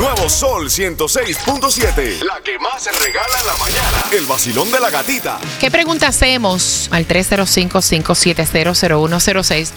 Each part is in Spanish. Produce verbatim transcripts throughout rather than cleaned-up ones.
nuevo Sol ciento seis punto siete. La que más se regala en la mañana. El vacilón de la gatita. ¿Qué pregunta hacemos al tres cero cinco, cinco siete cero, cero uno cero seis?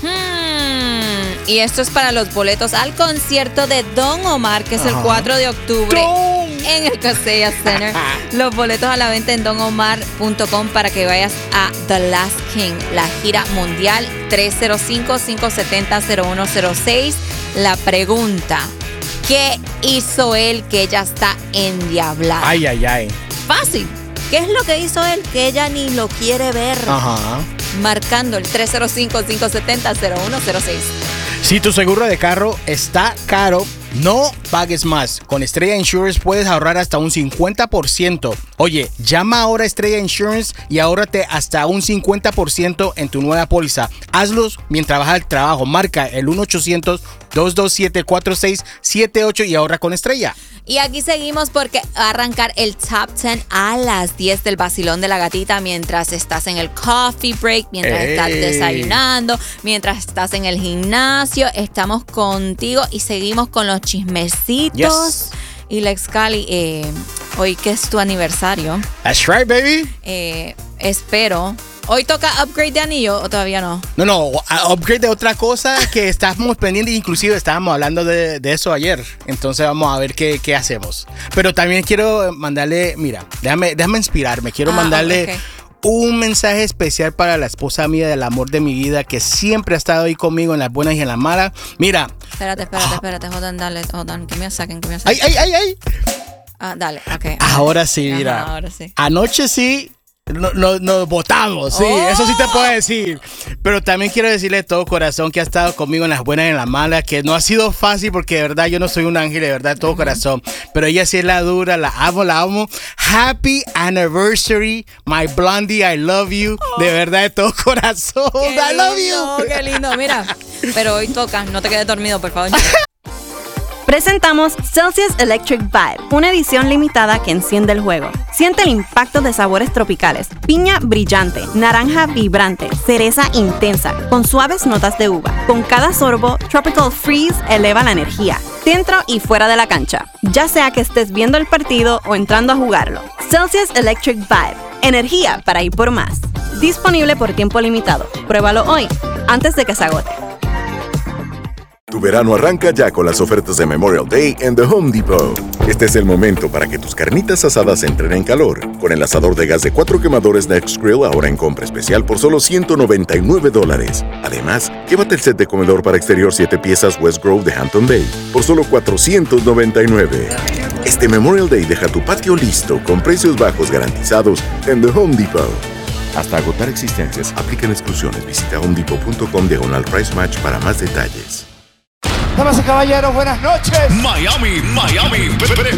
Hmm, y esto es para los boletos al concierto de Don Omar, que es Ajá. el cuatro de octubre Don. en el Kaseya Center. Los boletos a la venta en don omar punto com para que vayas a The Last King, la gira mundial. Tres cero cinco, cinco siete cero, cero uno cero seis. La pregunta: ¿qué hizo él que ella está endiablada? Ay, ay, ay. Fácil. ¿Qué es lo que hizo él que ella ni lo quiere ver? Ajá. Marcando el tres cero cinco, cinco siete cero, cero uno cero seis. Si tu seguro de carro está caro, no pagues más. Con Estrella Insurance puedes ahorrar hasta un cincuenta por ciento. Oye, llama ahora a Estrella Insurance y ahórrate hasta un cincuenta por ciento en tu nueva póliza. Hazlo mientras vas al trabajo. Marca el uno ochocientos, dos dos siete, cuatro seis siete ocho y ahorra con Estrella. Y aquí seguimos porque va a arrancar el Top diez a las diez del vacilón de la gatita mientras estás en el coffee break, mientras Ey. estás desayunando, mientras estás en el gimnasio. Estamos contigo y seguimos con los chismecitos. Yes. Y Lex Cali, eh, hoy que es tu aniversario. That's right, baby. Eh, espero... ¿Hoy toca upgrade de anillo o todavía no? No, no, upgrade de otra cosa que estamos pendientes, inclusive estábamos hablando de, de eso ayer. Entonces vamos a ver qué, qué hacemos. Pero también quiero mandarle, mira, déjame, déjame inspirarme, quiero ah, mandarle okay. un mensaje especial para la esposa mía del amor de mi vida que siempre ha estado ahí conmigo en las buenas y en las malas. Mira. Espérate, espérate, oh. espérate, jodan, dale, jodan, que me saquen, que me saquen. Ay, ay, ay, ay. Ah, dale, ok. Ahora sí, mira. Ajá, ahora sí. Anoche sí. Nos no, no votamos, sí, oh. eso sí te puedo decir. Pero también quiero decirle de todo corazón que ha estado conmigo en las buenas y en las malas, que no ha sido fácil porque de verdad yo no soy un ángel, de verdad de todo uh-huh. corazón. Pero ella sí es la dura, la amo, la amo. Happy anniversary, my blondie, I love you. Oh. De verdad de todo corazón, qué I love lindo, you. Qué lindo, mira. Pero hoy toca, no te quedes dormido, por favor. Presentamos Celsius Electric Vibe, una edición limitada que enciende el juego. Siente el impacto de sabores tropicales, piña brillante, naranja vibrante, cereza intensa, con suaves notas de uva. Con cada sorbo, Tropical Freeze eleva la energía, dentro y fuera de la cancha, ya sea que estés viendo el partido o entrando a jugarlo. Celsius Electric Vibe, energía para ir por más. Disponible por tiempo limitado. Pruébalo hoy, antes de que se agote. Tu verano arranca ya con las ofertas de Memorial Day en The Home Depot. Este es el momento para que tus carnitas asadas entren en calor. Con el asador de gas de cuatro quemadores Next Grill ahora en compra especial por solo ciento noventa y nueve dólares. Además, llévate el set de comedor para exterior siete piezas West Grove de Hampton Bay por solo cuatrocientos noventa y nueve. Este Memorial Day deja tu patio listo con precios bajos garantizados en The Home Depot. Hasta agotar existencias, aplican exclusiones. Visita homedepot punto com diagonal price match para más detalles. Damas y caballeros, buenas noches. Miami, Miami.